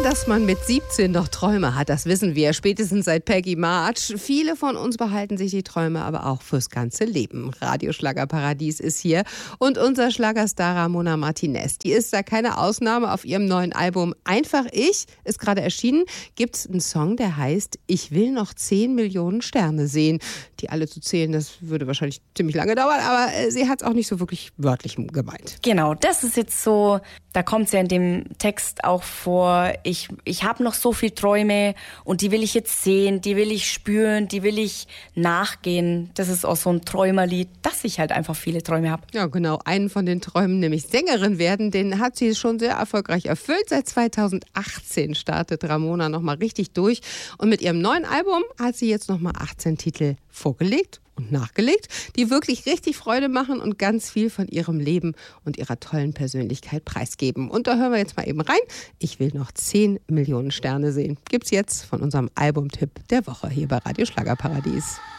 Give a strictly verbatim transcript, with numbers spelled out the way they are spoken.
dass man mit siebzehn noch Träume hat, das wissen wir spätestens seit Peggy March. Viele von uns behalten sich die Träume aber auch fürs ganze Leben. Radioschlagerparadies ist hier und unser Schlagerstar Ramona Martinez. Die ist da keine Ausnahme. Auf ihrem neuen Album Einfach ich ist gerade erschienen, gibt es einen Song, der heißt Ich will noch zehn Millionen Sterne sehen. Die alle zu zählen, das würde wahrscheinlich ziemlich lange dauern, aber sie hat es auch nicht so wirklich wörtlich gemeint. Genau, das ist jetzt so, da kommt es ja in dem Text auch vor, ich, ich habe noch so viele Träume und die will ich jetzt sehen, die will ich spüren, die will ich nachgehen. Das ist auch so ein Träumerlied, dass ich halt einfach viele Träume habe. Ja, genau. Einen von den Träumen, nämlich Sängerin werden, den hat sie schon sehr erfolgreich erfüllt. Seit zweitausendachtzehn startet Ramona nochmal richtig durch. Und mit ihrem neuen Album hat sie jetzt nochmal achtzehn Titel vorgelegt und nachgelegt, die wirklich richtig Freude machen und ganz viel von ihrem Leben und ihrer tollen Persönlichkeit preisgeben. Und da hören wir jetzt mal eben rein. Ich will noch zehn Millionen Sterne sehen. Gibt's jetzt von unserem Albumtipp der Woche hier bei Radio Schlagerparadies.